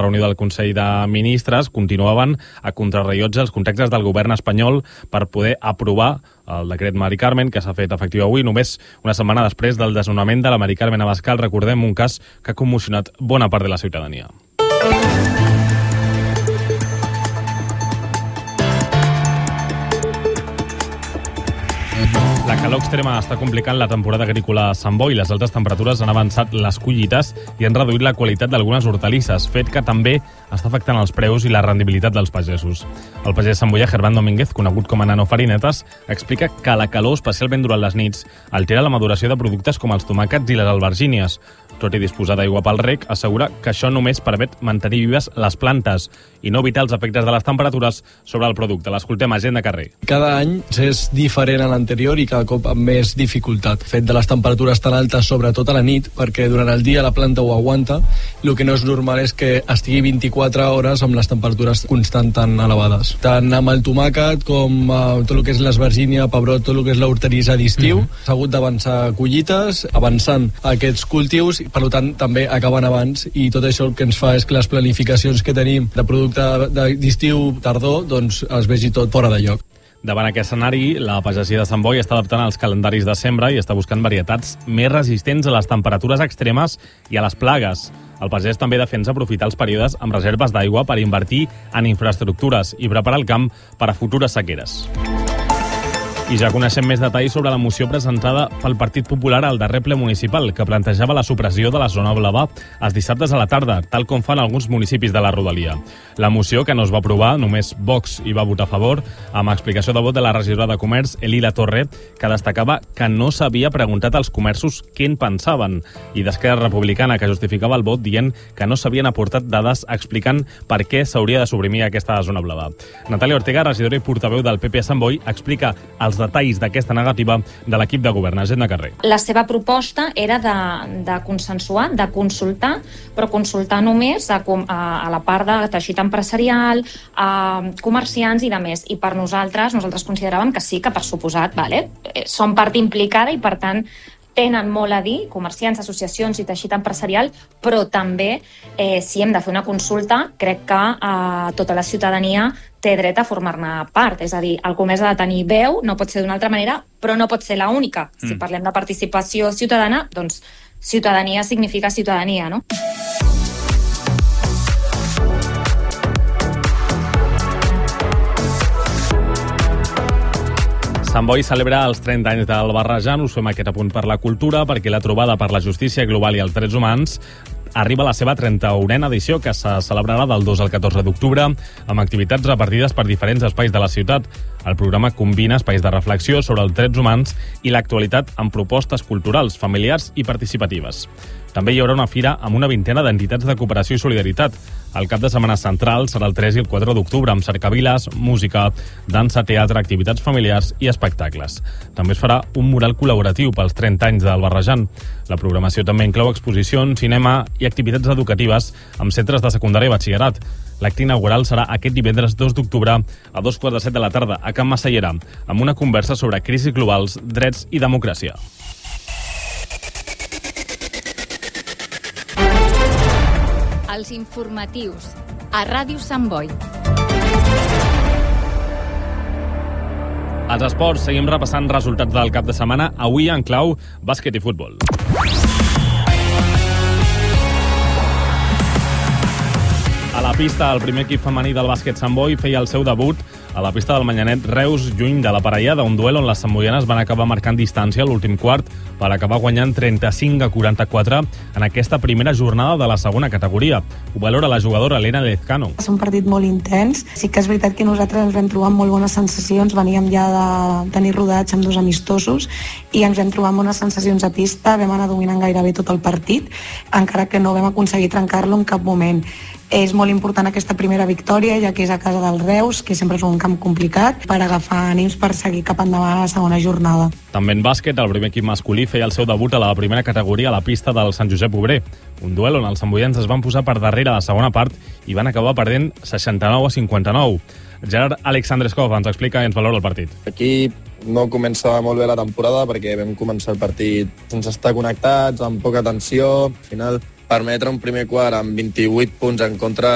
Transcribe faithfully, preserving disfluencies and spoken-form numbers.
reunió del Consell de Ministres, continuaven a contrarrellotge els contactes del govern espanyol per poder aprovar el decret Mari Carmen, que s'ha fet efectiu avui, només una setmana després del desnonament de la Mari Carmen Abascal. Recordem un cas que ha commocionat bona part de la ciutadania. La calor extrema està complicant la temporada agrícola a Sant Boi. Les altes temperatures han avançat les collites i han reduït la qualitat d'algunes hortalisses, fet que també està afectant els preus i la rendibilitat dels pagesos. El pagès samboià Germán Domínguez, conegut com a Nano Farinetes, explica que la calor, especialment durant les nits, altera la maduració de productes com els tomàquets i les albergínies. Tot i disposar d'aigua pel reg, assegura que això només permet mantenir vives les plantes i no evitar els efectes de les temperatures sobre el producte. L'escoltem a Gent de Carrer. Cada any és diferent a l'anterior i cada cop amb més dificultat. El fet de les temperatures tan altes, sobretot a la nit, perquè durant el dia la planta ho aguanta, el que no és normal és que estigui vint-i-quatre hores amb les temperatures constant tan elevades. Tant amb el tomàquet com uh, tot el que és l'esvergínia, pebrot, tot el que és l'hortalissa d'estiu, mm-hmm. s'ha hagut d'avançar collites, avançant aquests cultius, per tant també acaben abans, i tot això el que ens fa és que les planificacions que tenim de producte d'estiu tardor doncs es vegi tot fora de lloc. Davant aquest escenari, la pagesia de Sant Boi està adaptant els calendaris de sembra i està buscant varietats més resistents a les temperatures extremes i a les plagues. El pagès també defensa aprofitar els períodes amb reserves d'aigua per invertir en infraestructures i preparar el camp per a futures sequeres. I ja coneixem més detalls sobre la moció presentada pel Partit Popular al darrer ple municipal, que plantejava la supressió de la zona blava els dissabtes a la tarda, tal com fan alguns municipis de la rodalia. La moció, que no es va aprovar, només Vox hi va votar a favor, amb explicació de vot de la regidora de Comerç, Elila Torre, que destacava que no s'havia preguntat als comerços què en pensaven, i d'Esquerra Republicana, que justificava el vot dient que no s'havien aportat dades explicant per què s'hauria de suprimir aquesta zona blava. Natàlia Ortega, regidora i portaveu del P P a Sant Boi, explica els detalls d'aquesta negativa de l'equip de govern. Gent de Carrer. La seva proposta era de, de consensuar, de consultar, però consultar només a, a, a la part de teixit empresarial, a comerciants i de més. I per nosaltres, nosaltres consideràvem que sí, que per suposat, vale? Som part implicada i per tant tenen molt a dir, comerciants, associacions i teixit empresarial, però també, eh, si hem de fer una consulta, crec que eh, tota la ciutadania té dret a formar-ne part. És a dir, el comerç ha de tenir veu, no pot ser d'una altra manera, però no pot ser l'única. Mm. Si parlem de participació ciutadana, doncs ciutadania significa ciutadania, no? Sant Boi celebra els trenta anys del Barrejant. Us fem aquest apunt per la cultura, perquè la trobada per la justícia global i els drets humans arriba a la seva trenta-unena edició, que se celebrarà del dos al catorze d'octubre, amb activitats repartides per diferents espais de la ciutat. El programa combina espais de reflexió sobre els drets humans i l'actualitat amb propostes culturals, familiars i participatives. També hi haurà una fira amb una vintena d'entitats de cooperació i solidaritat. El cap de setmana central serà el tres i el quatre d'octubre, amb cercaviles, música, dansa, teatre, activitats familiars i espectacles. També es farà un mural col·laboratiu pels trenta anys del Barrejant. La programació també inclou exposicions, cinema i activitats educatives amb centres de secundària i batxillerat. L'acte inaugural serà aquest divendres dos d'octubre a dos quarts de set de la tarda a Can Massallera, amb una conversa sobre crisis globals, drets i democràcia. Els informatius a Ràdio Sant Boi. Als esports, seguim repassant resultats del cap de setmana, avui en clau bàsquet i futbol. A la pista, el primer equip femení del bàsquet Sant Boi feia el seu debut a la pista del Manyanet Reus, lluny de la parellada, un duel on les samboianes van acabar marcant distància a l'últim quart per acabar guanyant trenta-cinc a quaranta-quatre en aquesta primera jornada de la segona categoria. Ho valora la jugadora Elena Lezcano. És un partit molt intens. Sí que és veritat que nosaltres ens vam trobar amb molt bones sensacions. Veníem ja de tenir rodatge amb dos amistosos i ens vam trobar amb bones sensacions a pista. Vam anar dominant gairebé tot el partit, encara que no vam aconseguir trencar-lo en cap moment. És molt important aquesta primera victòria, ja que és a casa del Reus, que sempre és un camp complicat, per agafar ànims per seguir cap endavant a la segona jornada. També en bàsquet, el primer equip masculí feia el seu debut a la primera categoria a la pista del Sant Josep Obrer. Un duel on els samboians es van posar per darrere a la segona part i van acabar perdent seixanta-nou a cinquanta-nou. Gerard Alexandreskov ens explica i ens valora el partit. Aquí no començava molt bé la temporada perquè vam començar el partit sense estar connectats, amb poca tensió. Al final, permetre un primer quart amb vint-i-vuit punts en contra